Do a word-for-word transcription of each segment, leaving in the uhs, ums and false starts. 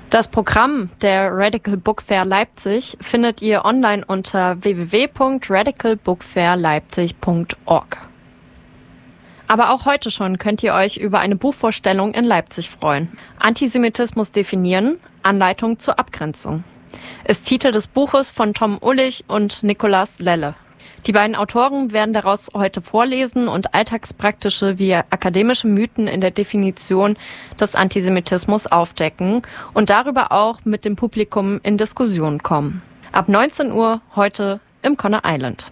Das Programm der Radical Book Fair Leipzig findet ihr online unter w w w punkt radical book fair leipzig punkt org. Aber auch heute schon könnt ihr euch über eine Buchvorstellung in Leipzig freuen. Antisemitismus definieren, Anleitung zur Abgrenzung ist Titel des Buches von Tom Ullich und Nikolaus Lelle. Die beiden Autoren werden daraus heute vorlesen und alltagspraktische wie akademische Mythen in der Definition des Antisemitismus aufdecken und darüber auch mit dem Publikum in Diskussion kommen. Ab neunzehn Uhr heute im Conner Island.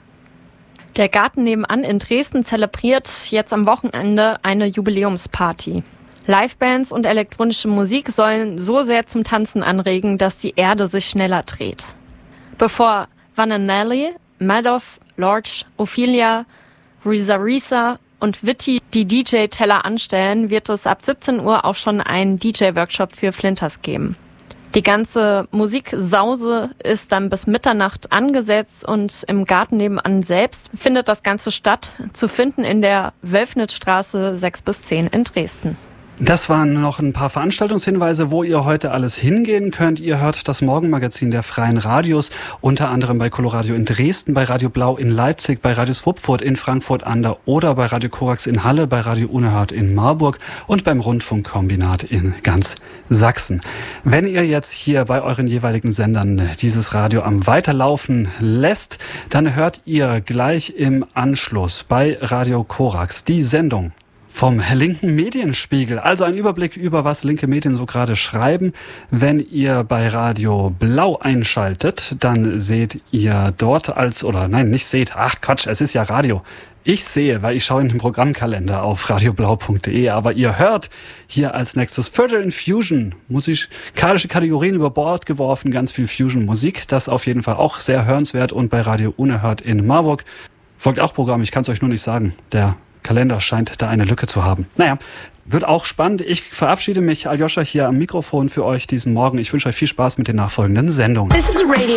Der Garten nebenan in Dresden zelebriert jetzt am Wochenende eine Jubiläumsparty. Livebands und elektronische Musik sollen so sehr zum Tanzen anregen, dass die Erde sich schneller dreht. Bevor Vananelli, Madoff, Lorch, Ophelia, Risa Risa und Witty die D J-Teller anstellen, wird es ab siebzehn Uhr auch schon einen D J-Workshop für Flinters geben. Die ganze Musiksause ist dann bis Mitternacht angesetzt und im Garten nebenan selbst findet das Ganze statt, zu finden in der Wölfnitzstraße sechs bis zehn in Dresden. Das waren noch ein paar Veranstaltungshinweise, wo ihr heute alles hingehen könnt. Ihr hört das Morgenmagazin der Freien Radios, unter anderem bei Coloradio in Dresden, bei Radio Blau in Leipzig, bei Radio Swupfurt in Frankfurt an der Oder, bei Radio Korax in Halle, bei Radio Unerhört in Marburg und beim Rundfunkkombinat in ganz Sachsen. Wenn ihr jetzt hier bei euren jeweiligen Sendern dieses Radio am Weiterlaufen lässt, dann hört ihr gleich im Anschluss bei Radio Korax die Sendung vom linken Medienspiegel, also ein Überblick über was linke Medien so gerade schreiben. Wenn ihr bei Radio Blau einschaltet, dann seht ihr dort als, oder nein, nicht seht, ach Quatsch, es ist ja Radio. Ich sehe, weil ich schaue in den Programmkalender auf radioblau punkt de, aber ihr hört hier als nächstes Further Infusion, musikalische Kategorien über Bord geworfen, ganz viel Fusion-Musik, das auf jeden Fall auch sehr hörenswert und bei Radio Unerhört in Marburg folgt auch Programm, ich kann es euch nur nicht sagen, der Kalender scheint da eine Lücke zu haben. Naja, wird auch spannend. Ich verabschiede mich, Aljoscha, hier am Mikrofon für euch diesen Morgen. Ich wünsche euch viel Spaß mit den nachfolgenden Sendungen.